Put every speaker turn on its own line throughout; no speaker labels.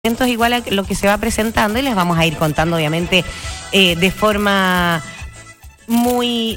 Atentos igual a lo que se va presentando y les vamos a ir contando obviamente de forma muy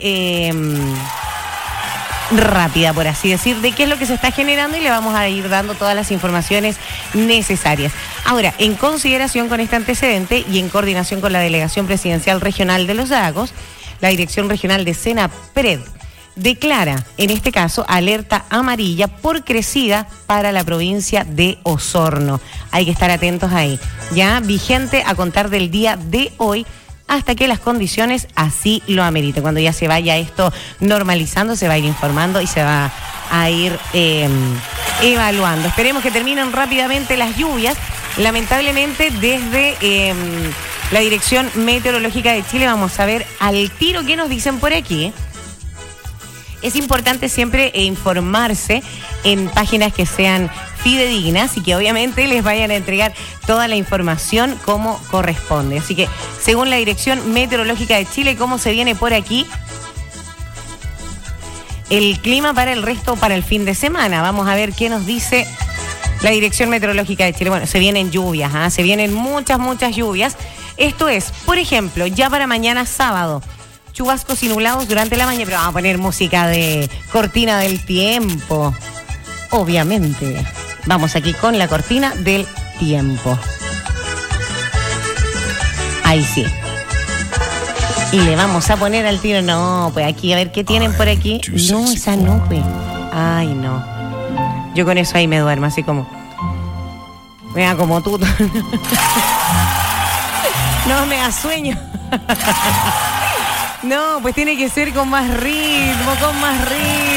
rápida, por así decir, de qué es lo que se está generando y le vamos a ir dando todas las informaciones necesarias. Ahora, en consideración con este antecedente y en coordinación con la Delegación Presidencial Regional de Los Lagos, la Dirección Regional de Senapred declara, en este caso, alerta amarilla por crecida para la provincia de Osorno. Hay que estar atentos ahí. Ya vigente a contar del día de hoy hasta que las condiciones así lo ameriten. Cuando ya se vaya esto normalizando, se va a ir informando y se va a ir evaluando. Esperemos que terminen rápidamente las lluvias. Lamentablemente, desde la Dirección Meteorológica de Chile vamos a ver al tiro qué nos dicen por aquí. Es importante siempre informarse en páginas que sean fidedignas y que obviamente les vayan a entregar toda la información como corresponde. Así que, según la Dirección Meteorológica de Chile, ¿cómo se viene por aquí el clima para el resto, para el fin de semana? Vamos a ver qué nos dice la Dirección Meteorológica de Chile. Bueno, se vienen lluvias, se vienen muchas lluvias. Esto es, por ejemplo, ya para mañana sábado, chubascos y nublados durante la mañana, pero vamos a poner música de cortina del tiempo. Obviamente, vamos aquí con la cortina del tiempo. Ahí sí. Y le vamos a poner al tiro, no, pues aquí, a ver qué tienen por aquí. No, esa nube. Ay, no. Yo con eso ahí me duermo, así como... Mira, como tú. No, me da sueño. No, pues tiene que ser con más ritmo,